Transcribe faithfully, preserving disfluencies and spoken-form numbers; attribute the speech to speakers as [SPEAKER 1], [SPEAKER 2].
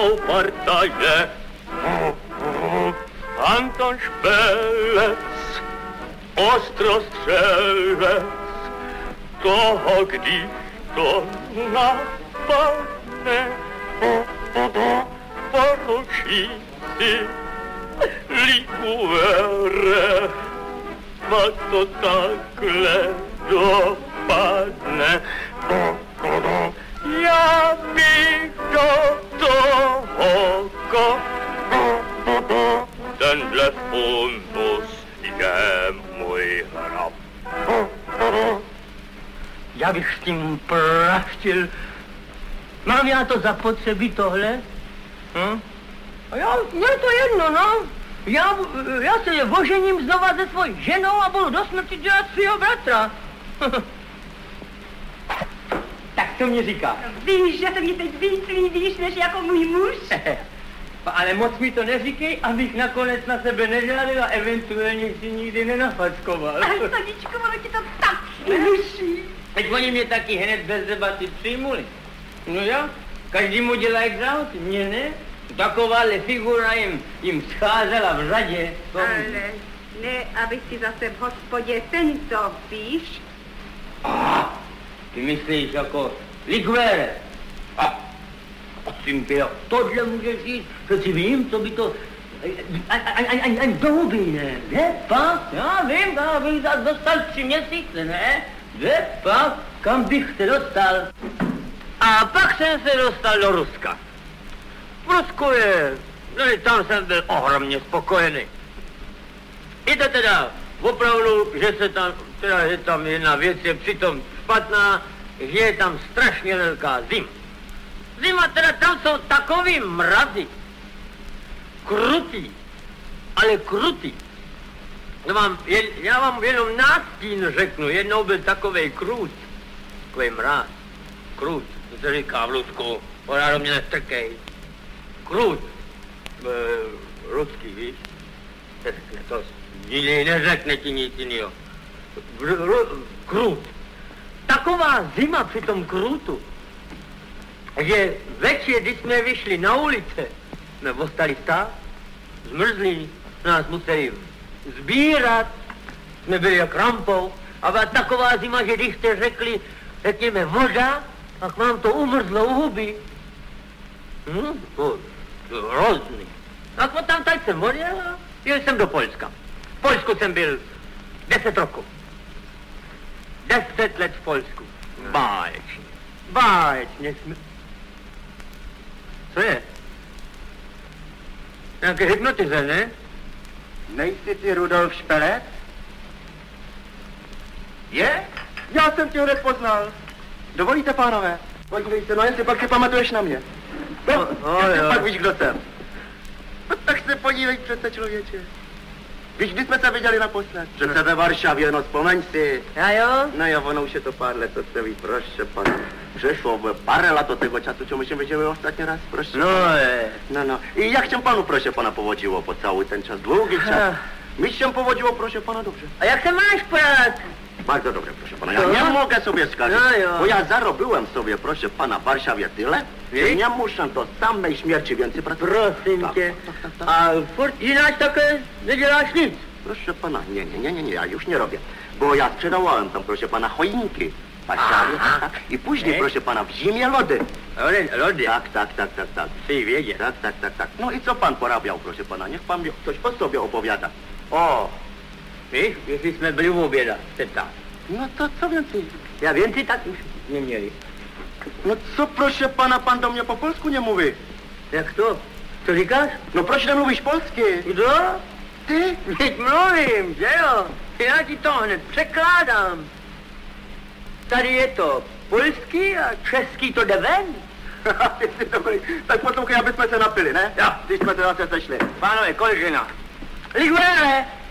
[SPEAKER 1] jakou partaje. Anton Špelec, ostrostřelec, toho, když to napadne, poručí si Likuere, a to takhle dopadne. Já bych do toho ko... Tenhle fundus je můj hrab.
[SPEAKER 2] Já bych s tím prachtil. Mám já to zapotřebí tohle? Hm? A já, mně je to jedno, no. Já, já se je ožením znova se svojí ženou a budu do smrti dělat svýho bratra. Tak co mě říká?
[SPEAKER 3] Víš, že se mě teď víc líbíš, než jako můj muž?
[SPEAKER 2] Ale moc mi to neříkej, abych nakonec na sebe nežádil a eventuálně si nikdy nenafackoval.
[SPEAKER 3] Ale Sadičko, ono ti to tak sluší.
[SPEAKER 2] Teď oni mě taky hned bez debaty přijmuli. No jo, každý mu dělá jak záhody, mě ne? Takováhle figura jim, jim scházela v řadě.
[SPEAKER 3] Ale ne, aby si zase v hospodě tento, víš?
[SPEAKER 2] Ah, ty myslíš jako Likuere? A, Cimpio, tohle můžeš říct, že si vím, co by to... Ani, ani, ani, ani do huby, ne? Ne, pak? Já vím, kam bych zase dostal tři měsíce, ne? Ne, pak? Kam bych se dostal? A pak jsem se dostal do Ruska. V Rusku je... No i tam jsem byl ohromně spokojený. I to teda opravdu, že se tam... Teda je tam jedna věc, je přitom špatná, že je tam strašně velká zima. Zima teda, tam jsou takový mrazy. Krutý. Ale krutý. Já vám, jen, já vám jenom nástín řeknu. Jednou byl takovej krut. Takovej mráz. Krut. To se říká v Lusku. Ona do mě nestrkej. Krut. E, ruský, víš? To jiný neřekne ti nic jinýho. Krut. Taková zima při tom krutu, že večer, když jsme vyšli na ulice, jsme ostali stát, zmrzlí, nás museli sbírat, jsme byli jak rampou, a byla taková zima, že když jste řekli, řekněme voda, tak vám to umrzlo u huby. Hm? To, to hrozný. A potom tak jsem odjel a jel jsem do Polska. V Polsku jsem byl deset roků. Deset let v Polsku. Báječně. Báječně jsme... Co je? Nějaké hypnotize, ne?
[SPEAKER 4] Nejsi ty Rudolf Špelec? Je? Já jsem tě hned poznal. Dovolíte, pánové? Podívej se, no jen si pak si pamatuješ na mě. No, no, no já si pak víš, kdo jsem. No tak se podívej přece, člověče. Víš, kdy jsme se viděli naposled? Přece ve Varšavě, no vzpomeň si.
[SPEAKER 2] Já jo?
[SPEAKER 4] No jo, ono už je to pár let, co se ví, proše, pane. Přešlo pár let od tego času, čo myśmy viděli ostatní raz, proše.
[SPEAKER 2] No je.
[SPEAKER 4] No, no. I jak się panu, proše pana, powodziło po cały ten czas, długi czas? Mi się powodziło, proszę pana, dobrze.
[SPEAKER 2] A jak se máš, brat?
[SPEAKER 4] Bardzo dobrze, proszę pana. Ja nie mogę sobie skarżyć,
[SPEAKER 2] no,
[SPEAKER 4] bo ja zarobiłem sobie, proszę pana, w Warszawie tyle, że nie muszę do samej śmierci więcej pracować.
[SPEAKER 2] Prosím
[SPEAKER 4] tak,
[SPEAKER 2] tě.
[SPEAKER 4] Tak, tak, tak.
[SPEAKER 2] A furt jinak také neděláš nic?
[SPEAKER 4] Proszę pana, nie, nie, nie, nie, nie, ja już nie robię. Bo ja sprzedawałem tam, proszę pana, choinki w Warszawie, tak, i później,
[SPEAKER 2] e?
[SPEAKER 4] proszę pana, w zimie lody.
[SPEAKER 2] Lody, lody?
[SPEAKER 4] Tak, tak, tak, tak, tak.
[SPEAKER 2] Ty wiedzie.
[SPEAKER 4] Tak, tak, tak, tak. No i co pan porabiał, proszę pana? Niech pan mi coś o sobie opowiada.
[SPEAKER 2] O, víš, jestli jsme byli u oběda, se tak.
[SPEAKER 4] No to co więcej?
[SPEAKER 2] Já więcej tak už neměli.
[SPEAKER 4] No co, proszę pana, pan do mnie po polsku nie mówi?
[SPEAKER 2] Jak to? Co říkáš?
[SPEAKER 4] No proč nemluvíš polsky?
[SPEAKER 2] Kdo?
[SPEAKER 4] Ty?
[SPEAKER 2] Teď mluvím, že jo? Já ti to hned překládám. Tady je to polský a český to jde ven.
[SPEAKER 4] Tak poslouchej, aby jsme se napili, ne?
[SPEAKER 2] Jo.
[SPEAKER 4] Když jsme se zase sešli.
[SPEAKER 2] Pánové, kolik žena? Likuere!